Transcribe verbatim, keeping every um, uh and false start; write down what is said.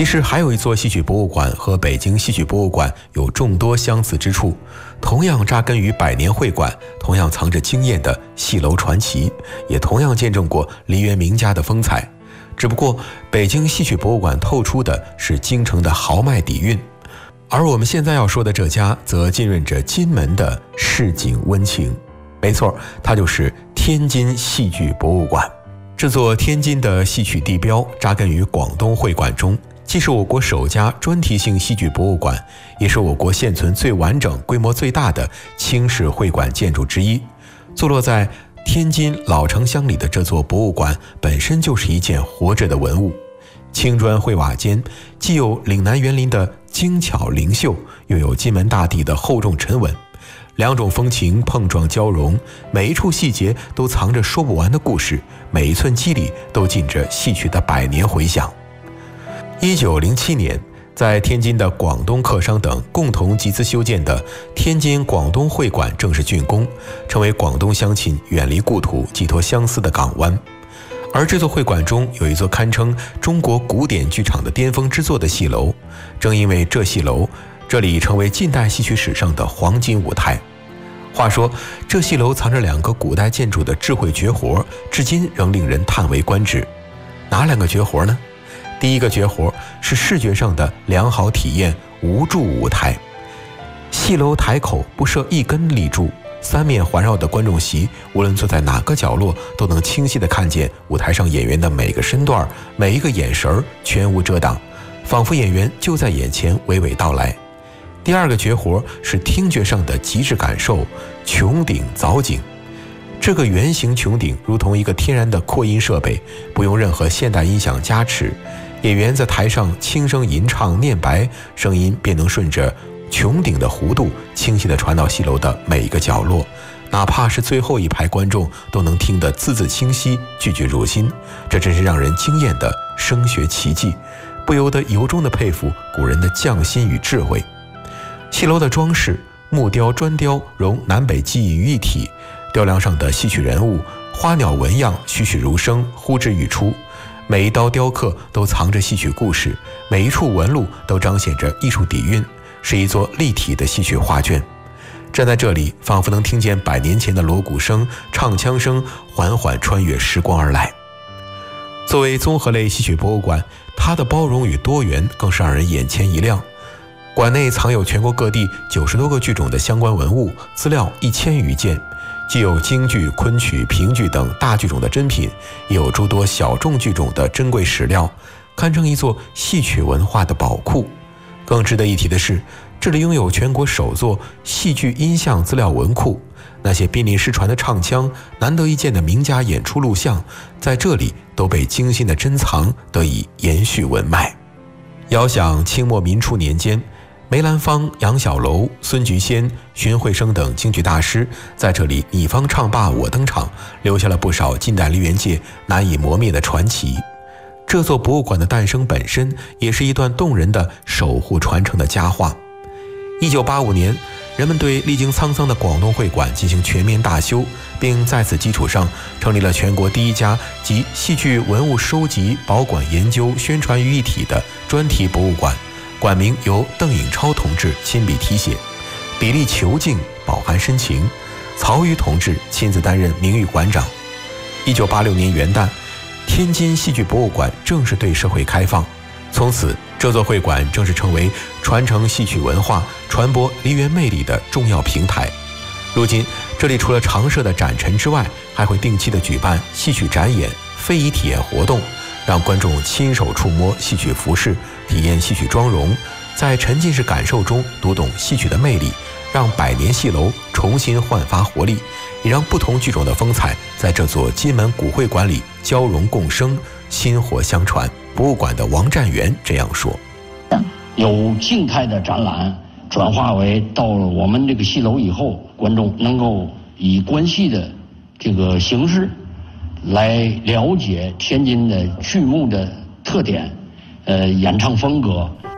其实还有一座戏曲博物馆和北京戏曲博物馆有众多相似之处，同样扎根于百年会馆，同样藏着惊艳的戏楼传奇，也同样见证过梨园名家的风采。只不过北京戏曲博物馆透出的是京城的豪迈底蕴，而我们现在要说的这家则浸润着金门的市井温情。没错，它就是天津戏剧博物馆。这座天津的戏曲地标扎根于广东会馆中，既是我国首家专题性戏剧博物馆，也是我国现存最完整、规模最大的清式会馆建筑之一。坐落在天津老城乡里的这座博物馆本身就是一件活着的文物。青砖灰瓦间，既有岭南园林的精巧灵秀，又有金门大地的厚重沉稳，两种风情碰撞交融，每一处细节都藏着说不完的故事，每一寸肌理都浸着戏曲的百年回响。一九零七年，在天津的广东客商等共同集资修建的天津广东会馆正式竣工，成为广东乡亲远离故土、寄托相思的港湾。而这座会馆中有一座堪称中国古典剧场的巅峰之作的戏楼，正因为这戏楼，这里成为近代戏曲史上的黄金舞台。话说，这戏楼藏着两个古代建筑的智慧绝活，至今仍令人叹为观止。哪两个绝活呢？第一个绝活是视觉上的良好体验无柱舞台。戏楼台口不设一根立柱，三面环绕的观众席，无论坐在哪个角落，都能清晰地看见舞台上演员的每个身段、每一个眼神，全无遮挡，仿佛演员就在眼前娓娓道来。第二个绝活是听觉上的极致感受，穹顶藻井。这个圆形穹顶如同一个天然的扩音设备，不用任何现代音响加持，演员在台上轻声吟唱念白，声音便能顺着穹顶的弧度清晰地传到戏楼的每一个角落，哪怕是最后一排观众都能听得字字清晰，句句入心。这真是让人惊艳的声学奇迹，不由得由衷地佩服古人的匠心与智慧。戏楼的装饰，木雕砖雕融南北技艺于一体，雕梁上的戏曲人物、花鸟纹样栩栩如生，呼之欲出。每一刀雕刻都藏着戏曲故事，每一处纹路都彰显着艺术底蕴，是一座立体的戏曲画卷。站在这里，仿佛能听见百年前的锣鼓声、唱腔声缓缓穿越时光而来。作为综合类戏曲博物馆，它的包容与多元更是让人眼前一亮。馆内藏有全国各地九十多个剧种的相关文物资料一千余件，既有京剧、昆曲、评剧等大剧种的珍品，也有诸多小众剧种的珍贵史料，堪称一座戏曲文化的宝库。更值得一提的是，这里拥有全国首座戏剧音像资料文库，那些濒临失传的唱腔、难得一见的名家演出录像，在这里都被精心的珍藏，得以延续文脉。遥想清末民初年间，梅兰芳、杨小楼、孙菊仙、荀慧生等京剧大师在这里你方唱罢我登场，留下了不少近代梨园界难以磨灭的传奇。这座博物馆的诞生本身也是一段动人的守护传承的佳话。一九八五年，人们对历经沧桑的广东会馆进行全面大修，并在此基础上成立了全国第一家集戏剧文物收集、保管、研究、宣传于一体的专题博物馆。馆名由邓颖超同志亲笔题写，笔力遒劲，饱含深情。曹禺同志亲自担任名誉馆长。一九八六年元旦，天津戏剧博物馆正式对社会开放，从此这座会馆正式成为传承戏曲文化、传播梨园魅力的重要平台。如今，这里除了常设的展陈之外，还会定期的举办戏曲展演、非遗体验活动，让观众亲手触摸戏曲服饰，体验戏曲妆容，在沉浸式感受中读懂戏曲的魅力，让百年戏楼重新焕发活力，也让不同剧种的风采在这座金门古会馆里交融共生，薪火相传。博物馆的王占元这样说： 有静态的展览转化为到了我们这个戏楼以后，观众能够以观戏的这个形式来了解天津的剧目的特点，呃，演唱风格，